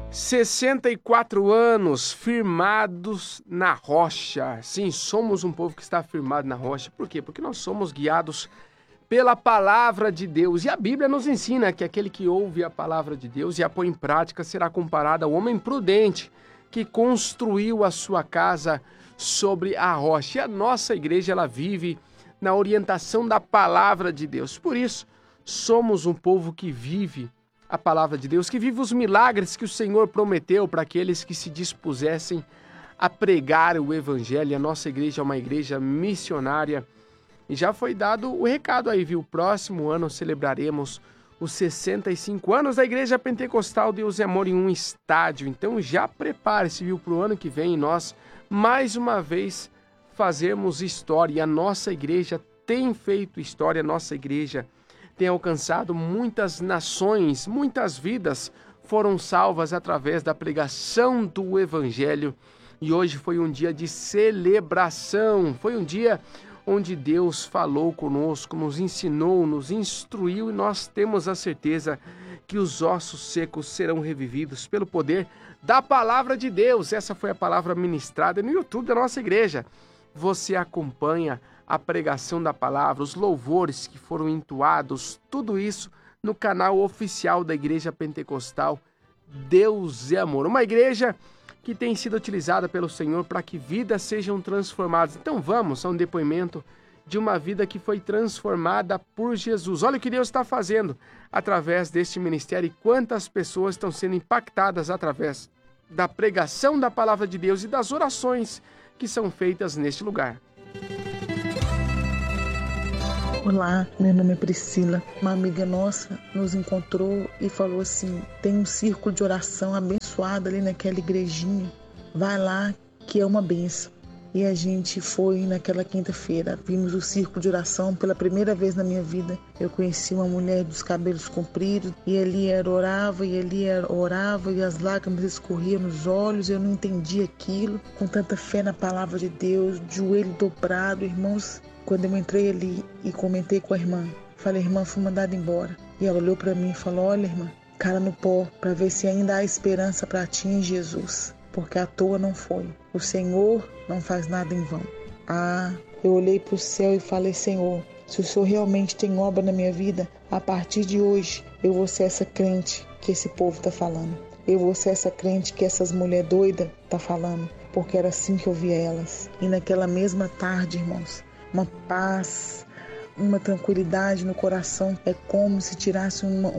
64 anos firmados na rocha. Sim, somos um povo que está firmado na rocha. Por quê? Porque nós somos guiados pela palavra de Deus. E a Bíblia nos ensina que aquele que ouve a palavra de Deus e a põe em prática será comparado ao homem prudente que construiu a sua casa sobre a rocha. E a nossa igreja, ela vive na orientação da palavra de Deus. Por isso, somos um povo que vive a palavra de Deus, que vive os milagres que o Senhor prometeu para aqueles que se dispusessem a pregar o Evangelho. A nossa igreja é uma igreja missionária e já foi dado o recado aí, viu? Próximo ano celebraremos os 65 anos da Igreja Pentecostal Deus é Amor em um estádio. Então já prepare-se, viu, para o ano que vem nós, mais uma vez, fazermos história. E a nossa igreja tem feito história, a nossa igreja tem alcançado muitas nações, muitas vidas foram salvas através da pregação do Evangelho. E hoje foi um dia de celebração, foi um dia onde Deus falou conosco, nos ensinou, nos instruiu, e nós temos a certeza que os ossos secos serão revividos pelo poder da palavra de Deus. Essa foi a palavra ministrada no YouTube da nossa igreja. Você acompanha a pregação da palavra, os louvores que foram entoados, tudo isso no canal oficial da Igreja Pentecostal Deus é Amor. Uma igreja que tem sido utilizada pelo Senhor para que vidas sejam transformadas. Então vamos a um depoimento de uma vida que foi transformada por Jesus. Olha o que Deus está fazendo através deste ministério e quantas pessoas estão sendo impactadas através da pregação da palavra de Deus e das orações que são feitas neste lugar. Olá, meu nome é Priscila. Uma amiga nossa nos encontrou e falou assim: tem um círculo de oração abençoado ali naquela igrejinha. Vai lá que é uma bênção. E a gente foi naquela quinta-feira. Vimos o círculo de oração pela primeira vez na minha vida. Eu conheci uma mulher dos cabelos compridos e ali orava e as lágrimas escorriam nos olhos. Eu não entendi aquilo. Com tanta fé na palavra de Deus, joelho dobrado, irmãos. Quando eu entrei ali e comentei com a irmã, falei: irmã, fui mandada embora. E ela olhou para mim e falou: olha, irmã, cara no pó, para ver se ainda há esperança para ti em Jesus. Porque à toa não foi. O Senhor não faz nada em vão. Eu olhei para o céu e falei: Senhor, se o Senhor realmente tem obra na minha vida, a partir de hoje eu vou ser essa crente que esse povo está falando. Eu vou ser essa crente que essas mulheres doidas estão falando. Porque era assim que eu via elas. E naquela mesma tarde, irmãos, uma paz, uma tranquilidade no coração. É como se tirasse uma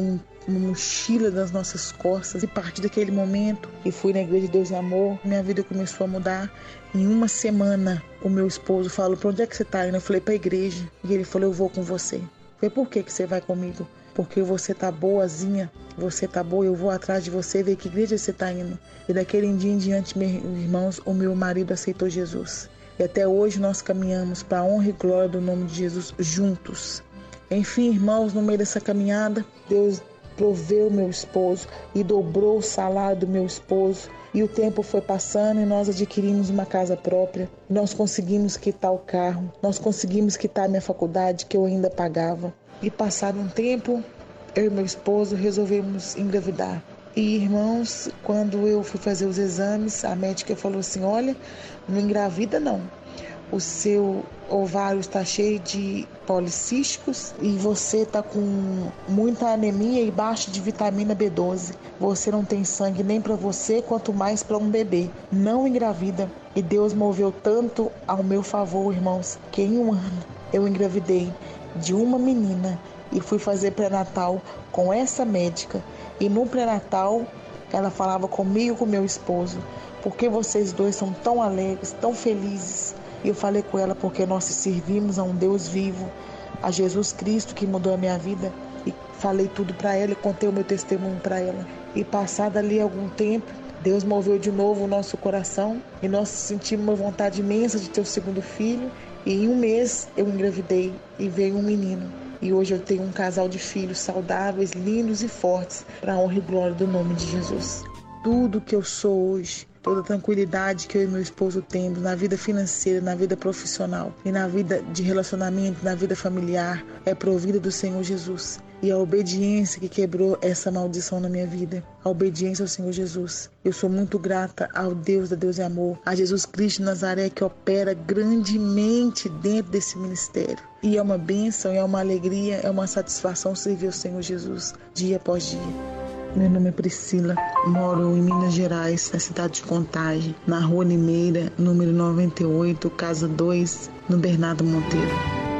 mochila das nossas costas. E a partir daquele momento, e fui na Igreja de Deus e Amor, minha vida começou a mudar. Em uma semana, o meu esposo falou: para onde é que você está indo? Eu falei: para a igreja. E ele falou: eu vou com você. Eu falei: por que você vai comigo? Porque você tá boazinha, você tá boa, eu vou atrás de você, ver que igreja você tá indo. E daquele dia em diante, meus irmãos, o meu marido aceitou Jesus. E até hoje nós caminhamos para a honra e glória do nome de Jesus juntos. Enfim, irmãos, no meio dessa caminhada, Deus proveu meu esposo e dobrou o salário do meu esposo. E o tempo foi passando e nós adquirimos uma casa própria. Nós conseguimos quitar o carro, nós conseguimos quitar a minha faculdade que eu ainda pagava. E passado um tempo, eu e meu esposo resolvemos engravidar. E, irmãos, quando eu fui fazer os exames, a médica falou assim: olha, não engravida não. O seu ovário está cheio de policísticos e você está com muita anemia e baixo de vitamina B12. Você não tem sangue nem para você, quanto mais para um bebê. Não engravida. E Deus moveu tanto ao meu favor, irmãos, que em um ano eu engravidei de uma menina e fui fazer pré-natal com essa médica. E no pré-natal, ela falava comigo e com meu esposo: por que vocês dois são tão alegres, tão felizes? E eu falei com ela: porque nós servimos a um Deus vivo, a Jesus Cristo que mudou a minha vida. E falei tudo para ela e contei o meu testemunho para ela. E passado ali algum tempo, Deus moveu de novo o nosso coração e nós sentimos uma vontade imensa de ter o segundo filho. E em um mês eu engravidei e veio um menino. E hoje eu tenho um casal de filhos saudáveis, lindos e fortes, para a honra e glória do nome de Jesus. Tudo que eu sou hoje, toda a tranquilidade que eu e meu esposo temos na vida financeira, na vida profissional e na vida de relacionamento, na vida familiar, é provida do Senhor Jesus. E a obediência que quebrou essa maldição na minha vida. A obediência ao Senhor Jesus. Eu sou muito grata ao Deus da Deus e Amor, a Jesus Cristo de Nazaré, que opera grandemente dentro desse ministério. E é uma bênção, é uma alegria, é uma satisfação servir ao Senhor Jesus dia após dia. Meu nome é Priscila, moro em Minas Gerais, na cidade de Contagem, na Rua Limeira, número 98, casa 2, no Bernardo Monteiro.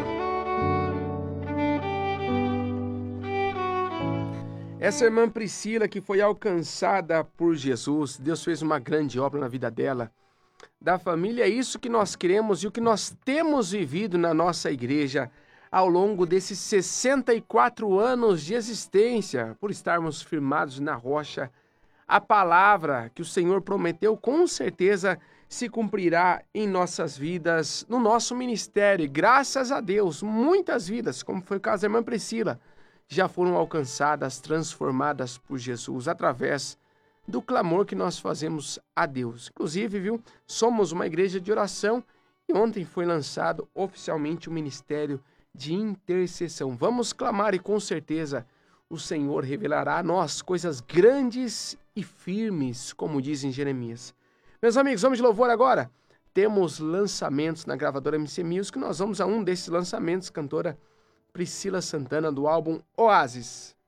Essa irmã Priscila, que foi alcançada por Jesus, Deus fez uma grande obra na vida dela, da família. É isso que nós queremos e o que nós temos vivido na nossa igreja ao longo desses 64 anos de existência, por estarmos firmados na rocha. A palavra que o Senhor prometeu com certeza se cumprirá em nossas vidas, no nosso ministério. E graças a Deus, muitas vidas, como foi o caso da irmã Priscila, já foram alcançadas, transformadas por Jesus, através do clamor que nós fazemos a Deus. Inclusive, viu, somos uma igreja de oração e ontem foi lançado oficialmente o ministério de intercessão. Vamos clamar e com certeza o Senhor revelará a nós coisas grandes e firmes, como diz em Jeremias. Meus amigos, vamos de louvor agora? Temos lançamentos na gravadora MC Music, nós vamos a um desses lançamentos, cantora Priscila Santana, do álbum Oásis.